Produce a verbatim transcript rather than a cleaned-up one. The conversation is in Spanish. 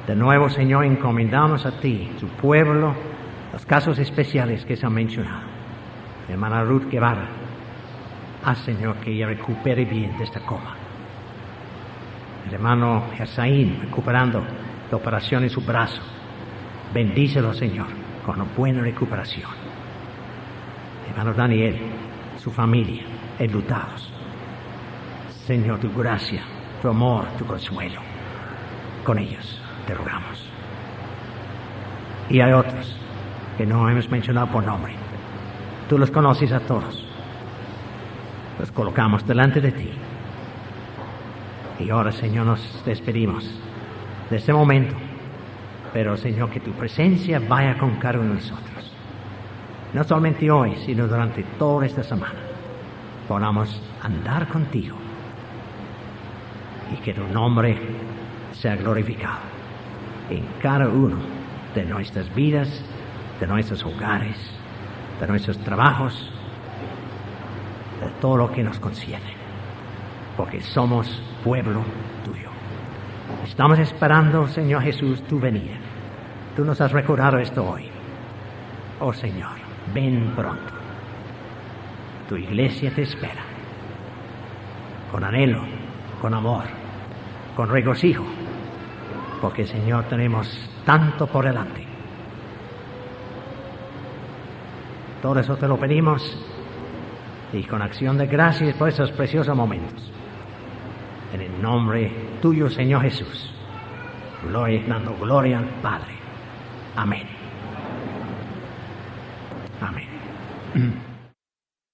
De nuevo, Señor, encomendamos a ti, tu pueblo, los casos especiales que se han mencionado. Mi hermana Ruth Guevara, haz, Señor, que ella recupere bien de esta coma. El hermano Hussein, recuperando la operación en su brazo. Bendícelo, Señor, con una buena recuperación. El hermano Daniel, su familia, enlutados. Señor, tu gracia, tu amor, tu consuelo. Con ellos te rogamos. Y hay otros que no hemos mencionado por nombre. Tú los conoces a todos. Los colocamos delante de ti. Y ahora, Señor, nos despedimos de este momento. Pero, Señor, que tu presencia vaya con cada uno de nosotros. No solamente hoy, sino durante toda esta semana. Podamos andar contigo. Y que tu nombre sea glorificado en cada uno de nuestras vidas, de nuestros hogares, de nuestros trabajos, de todo lo que nos concierne, porque somos pueblo tuyo. Estamos esperando, Señor Jesús, tu venida. Tú nos has recordado esto hoy. Oh Señor, ven pronto. Tu iglesia te espera, con anhelo, con amor, con regocijo, porque, Señor, tenemos tanto por delante. Todo eso te lo pedimos y con acción de gracias por esos preciosos momentos. En el nombre tuyo, Señor Jesús, gloria, dando gloria al Padre. Amén. Amén.